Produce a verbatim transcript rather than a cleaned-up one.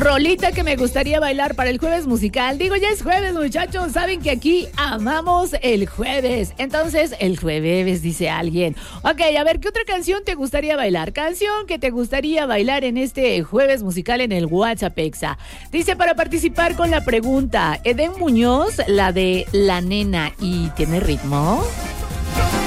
rolita que me gustaría bailar para el jueves musical. Digo, ya es jueves, muchachos. Saben que aquí amamos el jueves. Entonces, el jueves, dice alguien. Ok, a ver, ¿qué otra canción te gustaría bailar? Canción que te gustaría bailar en este jueves musical en el WhatsApp Exa. Dice, para participar con la pregunta, Eden Muñoz, la de La Nena, ¿y tiene ritmo?